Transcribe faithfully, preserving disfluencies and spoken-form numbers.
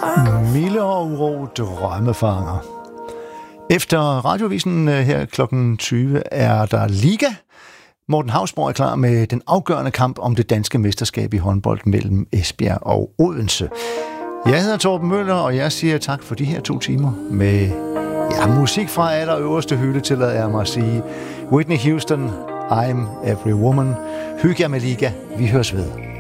Mille og uro, drømmefanger. Efter radiovisen her klokken tyve er der Liga. Morten Hausborg er klar med den afgørende kamp om det danske mesterskab i håndbold mellem Esbjerg og Odense. Jeg hedder Torben Møller, og jeg siger tak for de her to timer med ja, musik fra allerøverste hylde, tillader jeg mig at sige. Whitney Houston, I'm Every Woman. Hygge jer med Liga. Vi høres ved.